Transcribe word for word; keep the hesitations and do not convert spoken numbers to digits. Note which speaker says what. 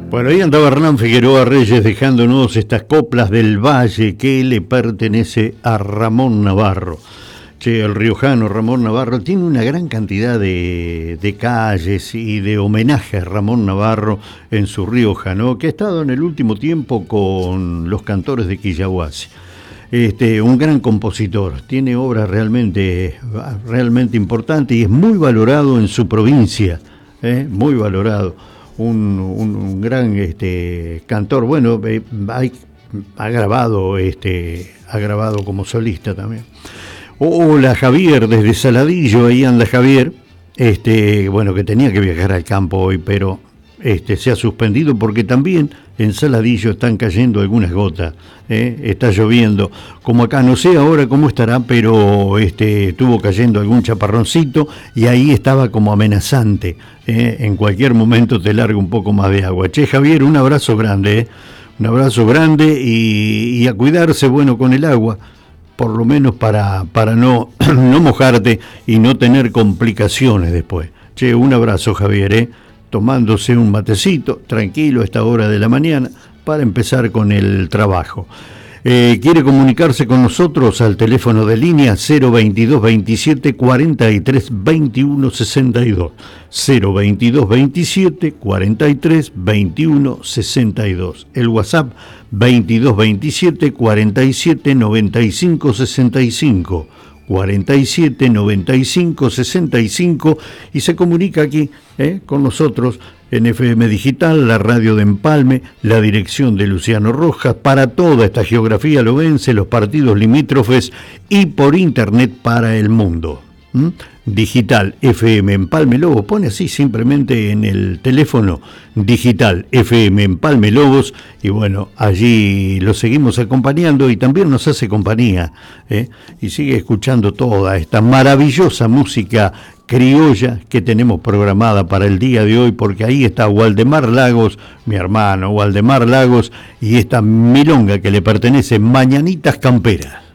Speaker 1: Bueno, ahí andaba Hernán Figueroa Reyes dejándonos estas coplas del Valle que le pertenece a Ramón Navarro. Che, el riojano Ramón Navarro tiene una gran cantidad de, de calles y de homenajes a Ramón Navarro en su Rioja, ¿no? Que ha estado en el último tiempo con los cantores de Quillahuasi. Este, un gran compositor, tiene obras realmente, realmente importantes y es muy valorado en su provincia, ¿eh? Muy valorado. Un, un, un gran este, cantor, bueno, eh, hay, ha grabado, este, ha grabado como solista también. Hola Javier, desde Saladillo, ahí anda Javier, este, bueno, que tenía que viajar al campo hoy, pero este, se ha suspendido porque también en Saladillo están cayendo algunas gotas, ¿eh? Está lloviendo, como acá, no sé ahora cómo estará, pero este, estuvo cayendo algún chaparroncito y ahí estaba como amenazante, ¿eh? En cualquier momento te larga un poco más de agua. Che Javier, un abrazo grande, ¿eh? Un abrazo grande y, y a cuidarse, bueno, con el agua, por lo menos para, para no, no mojarte y no tener complicaciones después. Che, un abrazo Javier, ¿eh? Tomándose un matecito, tranquilo a esta hora de la mañana, para empezar con el trabajo. Eh, ¿Quiere comunicarse con nosotros al teléfono de línea cero veintidós veintisiete cuarenta y tres veintiuno sesenta y dos? cero veintidós veintisiete cuarenta y tres veintiuno sesenta y dos. El WhatsApp veintidós veintisiete cuarenta y siete noventa y cinco sesenta y cinco. cuarenta y siete noventa y cinco sesenta y cinco y se comunica aquí eh, con nosotros en F M Digital, la radio de Empalme, la dirección de Luciano Rojas, para toda esta geografía lobense, los partidos limítrofes y por internet para el mundo. ¿Mm? Digital F M Empalme Lobos, pone así simplemente en el teléfono, Digital F M Empalme Lobos, y bueno, allí lo seguimos acompañando y también nos hace compañía, ¿eh? Y sigue escuchando toda esta maravillosa música criolla que tenemos programada para el día de hoy, porque ahí está Waldemar Lagos, mi hermano Waldemar Lagos, y esta milonga que le pertenece, Mañanitas Camperas.